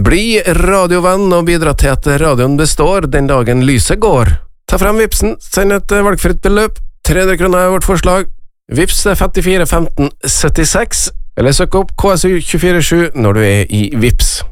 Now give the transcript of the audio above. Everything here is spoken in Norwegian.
Bli radiovenn og bidra til at radioen består den dagen lyset går. Ta frem Vipsen, send et valgfritt beløp. 300 kroner er vårt forslag. Vips er 54 15 76, eller søk opp KSU 247 når du er i Vips.